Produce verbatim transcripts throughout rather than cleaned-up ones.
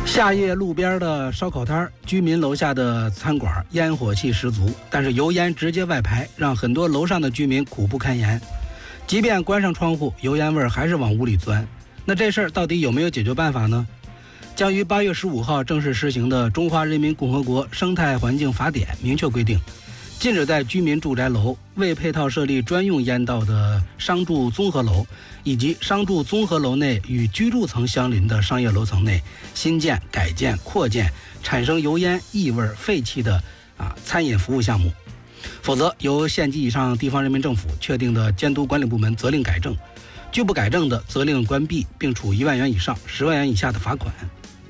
夏夜路边的烧烤摊，居民楼下的餐馆烟火气十足，但是油烟直接外排，让很多楼上的居民苦不堪言。即便关上窗户，油烟味还是往屋里钻。那这事儿到底有没有解决办法呢？将于八月十五号正式实行的《中华人民共和国生态环境法典》明确规定，禁止在居民住宅楼未配套设立专用烟道的商住综合楼，以及商住综合楼内与居住层相邻的商业楼层内新建、改建、扩建产生油烟、异味、废气的啊餐饮服务项目，否则由县级以上地方人民政府确定的监督管理部门责令改正，拒不改正的责令关闭，并处一万元以上十万元以下的罚款。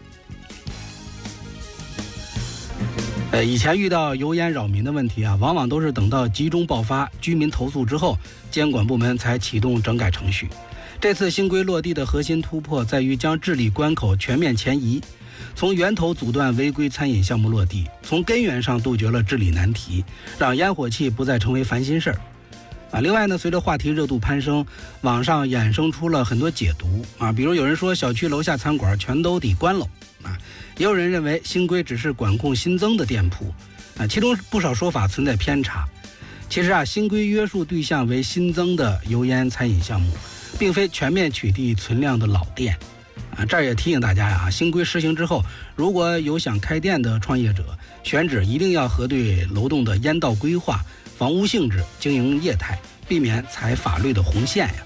呃，以前遇到油烟扰民的问题啊，往往都是等到集中爆发、居民投诉之后，监管部门才启动整改程序。这次新规落地的核心突破在于将治理关口全面前移，从源头阻断违规餐饮项目落地，从根源上杜绝了治理难题，让烟火气不再成为烦心事儿。啊，另外呢，随着话题热度攀升，网上衍生出了很多解读啊，比如有人说小区楼下餐馆全都得关了啊，也有人认为新规只是管控新增的店铺啊，其中不少说法存在偏差。其实啊，新规约束对象为新增的油烟餐饮项目，并非全面取缔存量的老店啊。这儿也提醒大家呀，新规实行之后，如果有想开店的创业者，选址一定要核对楼栋的烟道规划、房屋性质、经营业态，避免踩法律的红线呀。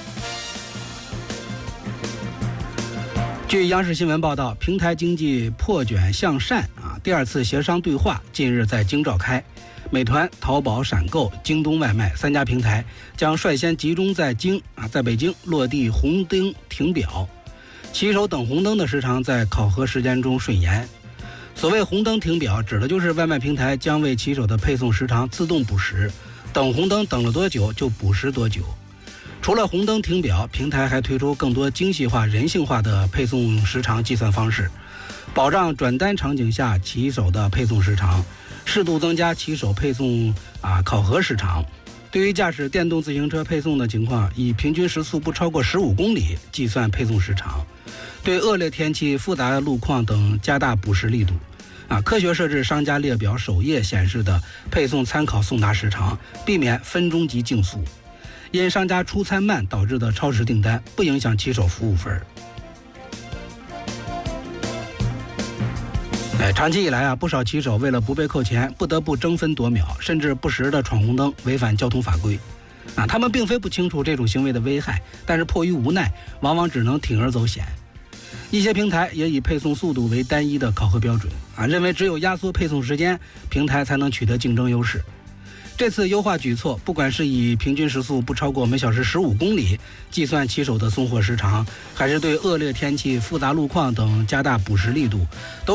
据央视新闻报道，平台经济破卷向善啊，第二次协商对话近日在京召开。美团、淘宝、闪购、京东外卖三家平台将率先集中在京啊，在北京落地红灯停表，骑手等红灯的时长在考核时间中顺延。所谓红灯停表，指的就是外卖平台将为骑手的配送时长自动补时，等红灯等了多久就补时多久。除了红灯停表，平台还推出更多精细化、人性化的配送时长计算方式，保障转单场景下骑手的配送时长，适度增加骑手配送啊考核时长。对于驾驶电动自行车配送的情况，以平均时速不超过十五公里计算配送时长。对恶劣天气、复杂的路况等加大补时力度。啊，科学设置商家列表首页显示的配送参考送达时长，避免分钟级竞速。因商家出餐慢导致的超时订单，不影响骑手服务分。哎，长期以来啊，不少骑手为了不被扣钱，不得不争分夺秒，甚至不时的闯红灯，违反交通法规。啊，他们并非不清楚这种行为的危害，但是迫于无奈，往往只能铤而走险。一些平台也以配送速度为单一的考核标准啊，认为只有压缩配送时间，平台才能取得竞争优势。这次优化举措，不管是以平均时速不超过每小时十五公里计算骑手的送货时长，还是对恶劣天气、复杂路况等加大补时力度，都